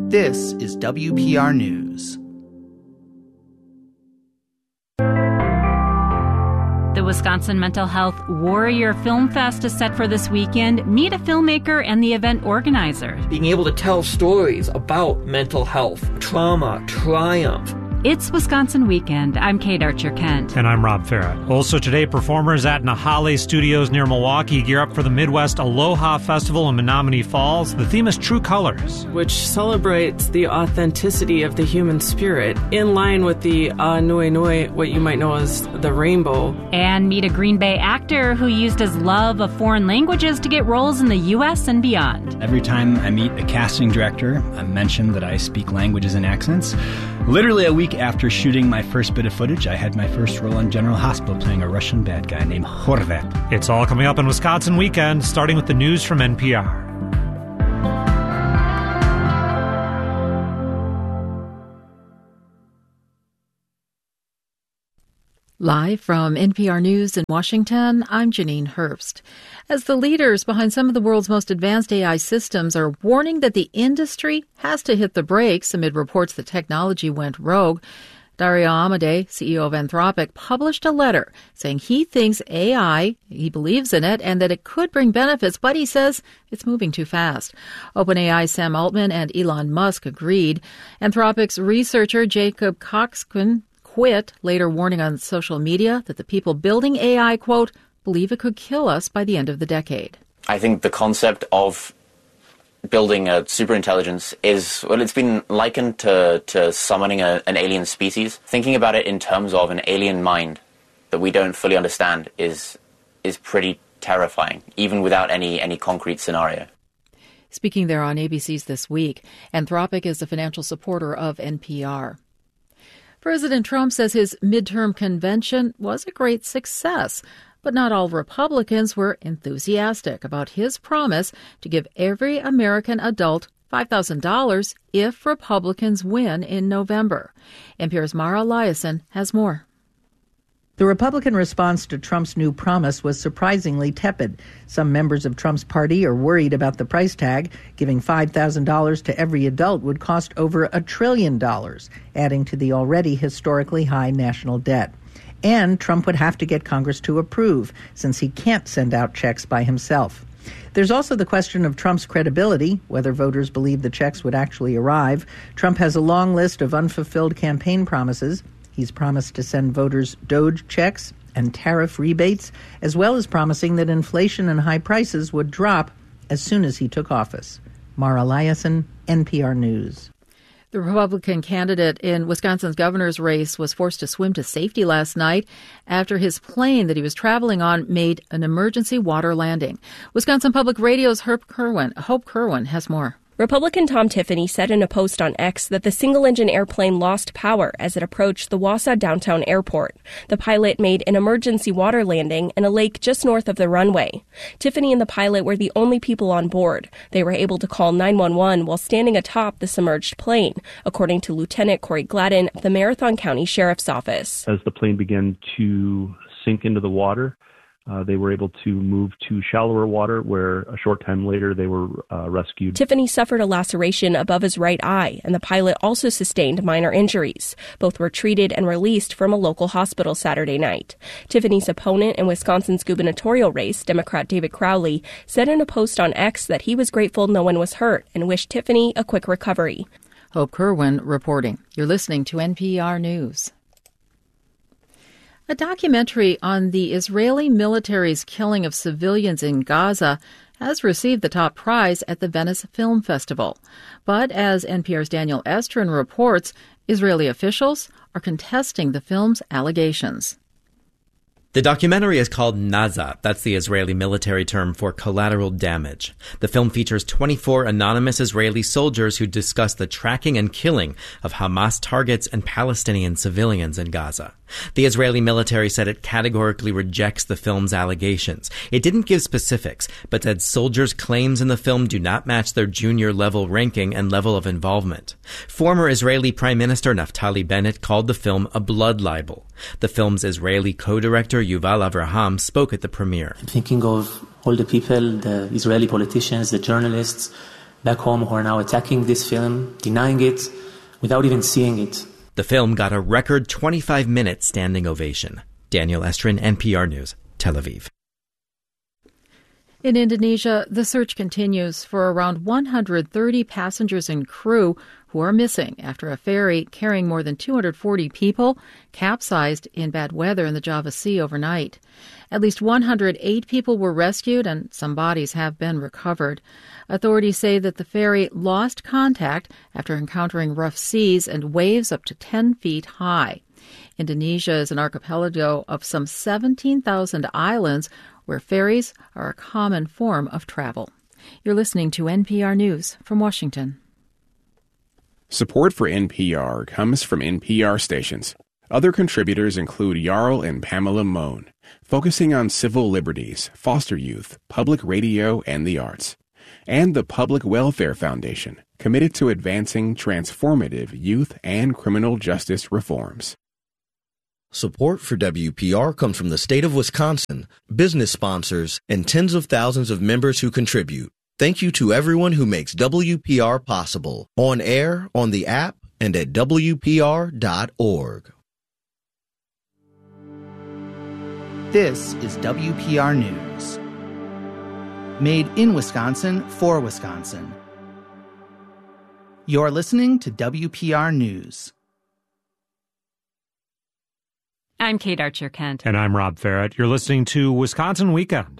This is WPR News. The Wisconsin Mental Health Warrior Film Fest is set for this weekend. Meet a filmmaker and the event organizer. Being able to tell stories about mental health, trauma, triumph. It's Wisconsin Weekend. I'm Kate Archer-Kent. And I'm Rob Farrett. Also today, performers at Nahale Studios near Milwaukee gear up for the Midwest Aloha Festival in Menominee Falls. The theme is True Colors, which celebrates the authenticity of the human spirit, in line with the Nui Nui, what you might know as the rainbow. And meet a Green Bay actor who used his love of foreign languages to get roles in the U.S. and beyond. Every time I meet a casting director, I mention that I speak languages and accents. Literally a week after shooting my first bit of footage, I had my first role in General Hospital playing a Russian bad guy named Horvat. It's all coming up in Wisconsin Weekend, starting with the news from NPR. Live from NPR News in Washington, I'm Janine Herbst. As the leaders behind some of the world's most advanced AI systems are warning that the industry has to hit the brakes amid reports the technology went rogue, Dario Amodei, CEO of Anthropic, published a letter saying he thinks AI, he believes in it, and that it could bring benefits, but he says it's moving too fast. OpenAI Sam Altman and Elon Musk agreed. Anthropic's researcher Jacob Coxkin quit, later warning on social media that the people building AI, quote, believe it could kill us by the end of the decade. I think the concept of building a superintelligence is, well, it's been likened to summoning an alien species. Thinking about it in terms of an alien mind that we don't fully understand is pretty terrifying, even without any concrete scenario. Speaking there on ABC's This Week, Anthropic is a financial supporter of NPR. President Trump says his midterm convention was a great success, but not all Republicans were enthusiastic about his promise to give every American adult $5,000 if Republicans win in November. NPR's Mara Liasson has more. The Republican response to Trump's new promise was surprisingly tepid. Some members of Trump's party are worried about the price tag. Giving $5,000 to every adult would cost over $1 trillion, adding to the already historically high national debt. And Trump would have to get Congress to approve, since he can't send out checks by himself. There's also the question of Trump's credibility, whether voters believe the checks would actually arrive. Trump has a long list of unfulfilled campaign promises. He's promised to send voters DOGE checks and tariff rebates, as well as promising that inflation and high prices would drop as soon as he took office. Mara Liasson, NPR News. The Republican candidate in Wisconsin's governor's race was forced to swim to safety last night after his plane that he was traveling on made an emergency water landing. Wisconsin Public Radio's Hope Kerwin has more. Republican Tom Tiffany said in a post on X that the single-engine airplane lost power as it approached the Wausau downtown airport. The pilot made an emergency water landing in a lake just north of the runway. Tiffany and the pilot were the only people on board. They were able to call 911 while standing atop the submerged plane, according to Lieutenant Corey Gladden of the Marathon County Sheriff's Office. As the plane began to sink into the water, they were able to move to shallower water, where a short time later they were rescued. Tiffany suffered a laceration above his right eye, and the pilot also sustained minor injuries. Both were treated and released from a local hospital Saturday night. Tiffany's opponent in Wisconsin's gubernatorial race, Democrat David Crowley, said in a post on X that he was grateful no one was hurt and wished Tiffany a quick recovery. Hope Kerwin reporting. You're listening to NPR News. A documentary on the Israeli military's killing of civilians in Gaza has received the top prize at the Venice Film Festival. But as NPR's Daniel Estrin reports, Israeli officials are contesting the film's allegations. The documentary is called Naza. That's the Israeli military term for collateral damage. The film features 24 anonymous Israeli soldiers who discuss the tracking and killing of Hamas targets and Palestinian civilians in Gaza. The Israeli military said it categorically rejects the film's allegations. It didn't give specifics, but said soldiers' claims in the film do not match their junior-level ranking and level of involvement. Former Israeli Prime Minister Naftali Bennett called the film a blood libel. The film's Israeli co-director Yuval Avraham spoke at the premiere. I'm thinking of all the people, the Israeli politicians, the journalists, back home who are now attacking this film, denying it, without even seeing it. The film got a record 25-minute standing ovation. Daniel Estrin, NPR News, Tel Aviv. In Indonesia, the search continues for around 130 passengers and crew who are missing after a ferry carrying more than 240 people capsized in bad weather in the Java Sea overnight. At least 108 people were rescued and some bodies have been recovered. Authorities say that the ferry lost contact after encountering rough seas and waves up to 10 feet high. Indonesia is an archipelago of some 17,000 islands where ferries are a common form of travel. You're listening to NPR News from Washington. Support for NPR comes from NPR stations. Other contributors include Jarl and Pamela Mohn, focusing on civil liberties, foster youth, public radio, and the arts. And the Public Welfare Foundation, committed to advancing transformative youth and criminal justice reforms. Support for WPR comes from the state of Wisconsin, business sponsors, and tens of thousands of members who contribute. Thank you to everyone who makes WPR possible, on air, on the app, and at WPR.org. This is WPR News. Made in Wisconsin for Wisconsin. You're listening to WPR News. I'm Kate Archer-Kent. And I'm Rob Farrett. You're listening to Wisconsin Weekend.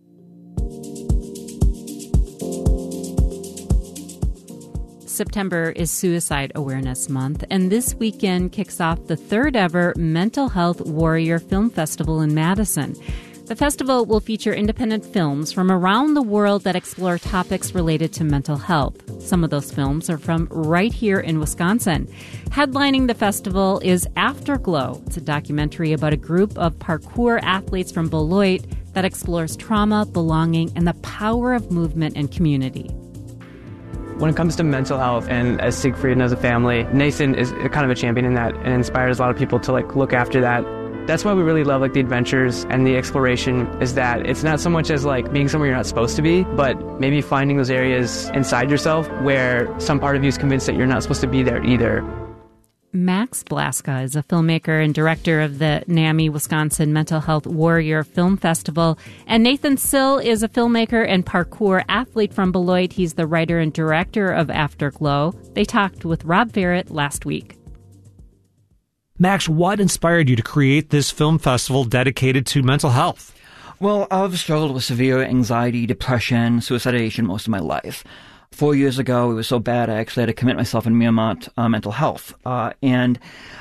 September is Suicide Awareness Month, and this weekend kicks off the third ever Mental Health Warrior Film Festival in Madison. The festival will feature independent films from around the world that explore topics related to mental health. Some of those films are from right here in Wisconsin. Headlining the festival is Afterglow. It's a documentary about a group of parkour athletes from Beloit that explores trauma, belonging, and the power of movement and community. When it comes to mental health, and as Siegfried and as a family, Nathan is kind of a champion in that and inspires a lot of people to look after that. That's why we really love the adventures and the exploration, is that it's not so much as being somewhere you're not supposed to be, but maybe finding those areas inside yourself where some part of you is convinced that you're not supposed to be there either. Max Blaska is a filmmaker and director of the NAMI Wisconsin Mental Health Warrior Film Festival. And Nathan Sill is a filmmaker and parkour athlete from Beloit. He's the writer and director of Afterglow. They talked with Rob Farrett last week. Max, what inspired you to create this film festival dedicated to mental health? Well, I've struggled with severe anxiety, depression, suicidation most of my life. 4 years ago, it was so bad I actually had to commit myself in Miramont mental health. And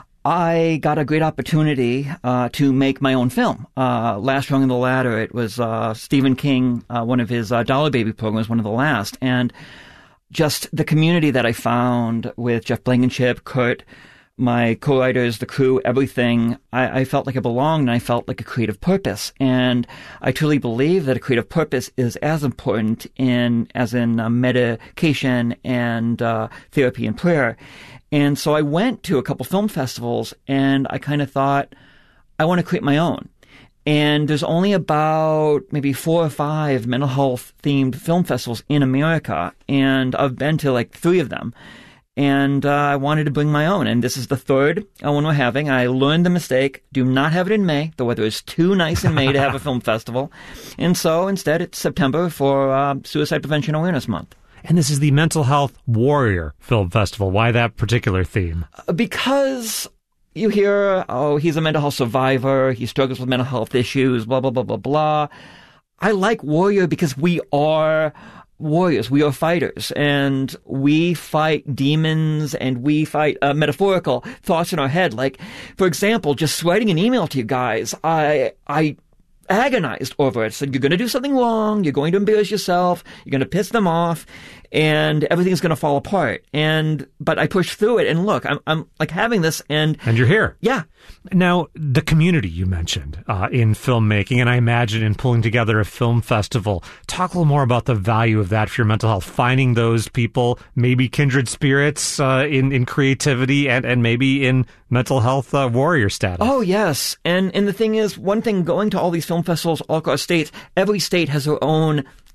I got a great opportunity to make my own film. Last Rung on the Ladder, it was Stephen King, one of his Dollar Baby programs, one of the last. And just the community that I found with Jeff Blankenship, Kurt, my co-writers, the crew, everything, I felt like I belonged, and I felt like a creative purpose. And I truly believe that a creative purpose is as important as in medication and therapy and prayer. And so I went to a couple film festivals, and I kind of thought, I want to create my own. And there's only about maybe 4 or 5 mental health themed film festivals in America, and I've been to 3 of them. And I wanted to bring my own. And this is the third one we're having. I learned the mistake. Do not have it in May. The weather is too nice in May to have a film festival. And so instead it's September for Suicide Prevention Awareness Month. And this is the Mental Health Warrior Film Festival. Why that particular theme? Because you hear, he's a mental health survivor. He struggles with mental health issues, blah, blah, blah, blah, blah. I like warrior because we are warriors. We are fighters, and we fight demons, and we fight metaphorical thoughts in our head. For example, just writing an email to you guys, I agonized over it. Said, you're going to do something wrong. You're going to embarrass yourself. You're going to piss them off, and everything's going to fall apart. But I pushed through it, and look, I'm having this, and you're here. Yeah. Now, the community you mentioned in filmmaking, and I imagine in pulling together a film festival, talk a little more about the value of that for your mental health, finding those people, maybe kindred spirits in creativity and maybe in mental health warrior status. Oh, yes. And the thing is, one thing, going to all these film festivals all across states, every state has their own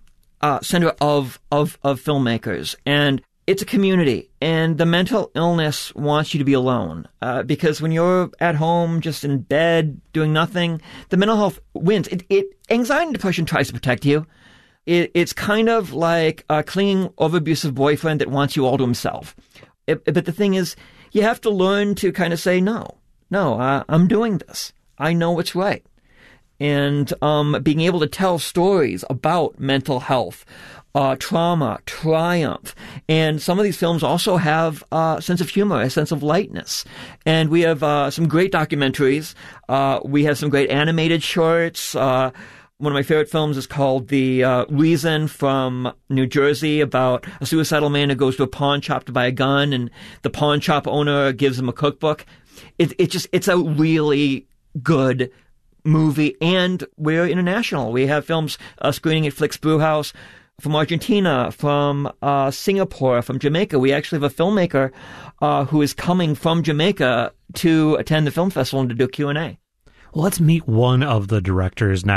center of filmmakers, and it's a community, and the mental illness wants you to be alone, because when you're at home, just in bed, doing nothing, the mental health wins. Anxiety and depression tries to protect you. It's kind of like a clinging, over-abusive boyfriend that wants you all to himself. But the thing is, you have to learn to kind of say, no, I'm doing this. I know what's right. And being able to tell stories about mental health, trauma, triumph. And some of these films also have a sense of humor, a sense of lightness. And we have some great documentaries. We have some great animated shorts. One of my favorite films is called The Reason from New Jersey, about a suicidal man who goes to a pawn shop to buy a gun, and the pawn shop owner gives him a cookbook. It's a really good movie, and we're international. We have films screening at Flix Brewhouse from Argentina, from Singapore, from Jamaica. We actually have a filmmaker who is coming from Jamaica to attend the film festival and to do Q&A. Well, let's meet one of the directors now.